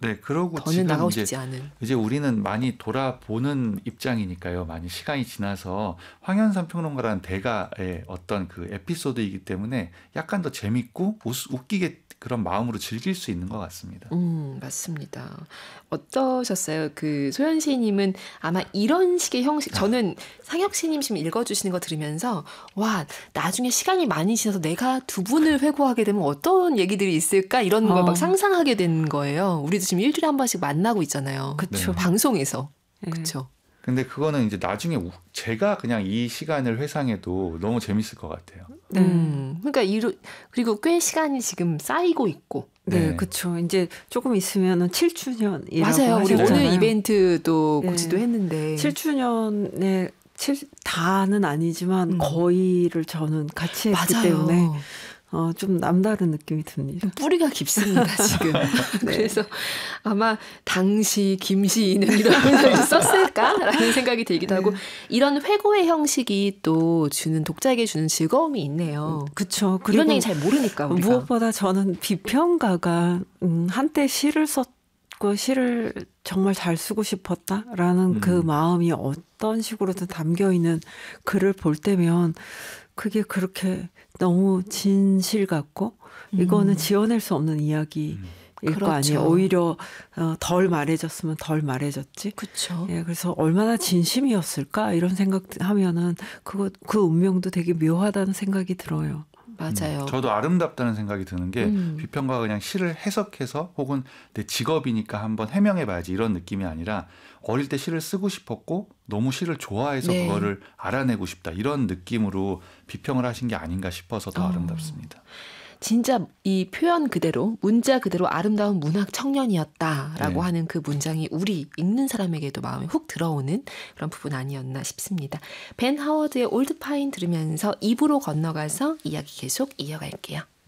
네, 그러고 더는 지금 나가고 싶지 않은. 이제 우리는 많이 돌아보는 입장이니까요. 많이 시간이 지나서 황현산 평론가라는 대가의 어떤 그 에피소드이기 때문에 약간 더 재밌고 웃기게 그런 마음으로 즐길 수 있는 것 같습니다. 맞습니다. 어떠셨어요? 그 소연 시인님은 아마 이런 식의 형식, 저는 상혁 시인님 지금 읽어주시는 거 들으면서 와, 나중에 시간이 많이 지나서 내가 두 분을 회고하게 되면 어떤 얘기들이 있을까 이런 걸 막 상상하게 된 거예요. 우리도 지금 일주일에 한 번씩 만나고 있잖아요. 그렇죠. 네. 방송에서. 네. 그렇죠. 근데 그거는 이제 나중에 제가 그냥 이 시간을 회상해도 너무 재밌을 것 같아요. 그러니까 그리고 꽤 시간이 지금 쌓이고 있고. 네, 그렇죠. 이제 조금 있으면은 7주년이라고 맞아요. 우리 하셨잖아요. 오늘 이벤트도 고지도 했는데 7주년에 다는 아니지만 거의를 저는 같이 했기 맞아요. 때문에 좀 남다른 느낌이 듭니다. 뿌리가 깊습니다, 지금. 네. 그래서 아마 당시 김시인은 이런 문장을 썼을까라는 생각이 들기도 하고 이런 회고의 형식이 또 주는 독자에게 주는 즐거움이 있네요. 그렇죠. 이런 얘기 잘 모르니까 우리가. 무엇보다 저는 비평가가 한때 시를 썼고 시를 정말 잘 쓰고 싶었다라는 그 마음이 어떤 식으로든 담겨있는 글을 볼 때면 그게 그렇게 너무 진실 같고 이거는 지어낼 수 없는 이야기일 그렇죠. 거 아니에요. 오히려 덜 말해졌으면 덜 말해졌지. 그렇죠. 예, 그래서 얼마나 진심이었을까 이런 생각하면은 그 운명도 되게 묘하다는 생각이 들어요. 맞아요. 저도 아름답다는 생각이 드는 게 비평가가 그냥 시를 해석해서 혹은 내 직업이니까 한번 해명해봐야지 이런 느낌이 아니라 어릴 때 시를 쓰고 싶었고 너무 시를 좋아해서 그거를 알아내고 싶다 이런 느낌으로 비평을 하신 게 아닌가 싶어서 더 아름답습니다. 진짜 이 표현 그대로 문자 그대로 아름다운 문학 청년이었다라고 하는 그 문장이 우리 읽는 사람에게도 마음에 훅 들어오는 그런 부분 아니었나 싶습니다. 벤 하워드의 올드 파인 들으면서 2부로 건너가서 이야기 계속 이어갈게요.